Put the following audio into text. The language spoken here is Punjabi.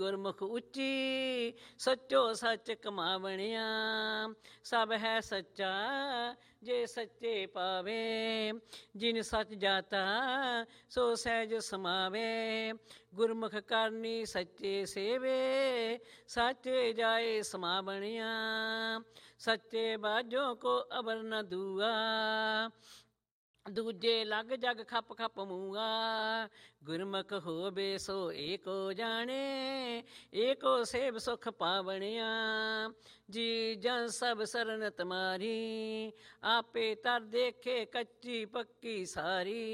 ਗੁਰਮੁਖ ਉੱਚੀ ਸੱਚੋ ਸੱਚ ਕਮਾਵਣਿਆ, ਸਭ ਹੈ ਸੱਚਾ ਜੇ ਸੱਚੇ ਪਾਵੇ, ਜਿਨ ਸੱਚ ਜਾਤਾ ਸੋ ਸਹਿਜ ਸਮਾਵੇ, ਗੁਰਮੁਖ ਕਰਨੀ ਸੱਚੇ ਸੇਵੇ, ਸਾਚੇ ਜਾਏ ਸਮਾਵਣਿਆ, ਸੱਚੇ ਬਾਝੋਂ ਕੋ ਅਬਰ ਨ ਦੂਆ, ਦੂਜੇ ਲੱਗ ਜਗ ਖੱਪ ਖੱਪ ਮੂਆ, ਗੁਰਮੁਖ ਹੋਵੇ ਸੋ ਏਕੋ ਜਾਣੇ, ਏਕੋ ਸੇਵ ਸੁਖ ਪਾਵਣਿਆ, ਜੀ ਜਨ ਸਭ ਸਰਨ ਤੁਮਾਰੀ, ਆਪੇ ਤਰ ਦੇਖੇ ਕੱਚੀ ਪੱਕੀ ਸਾਰੀ।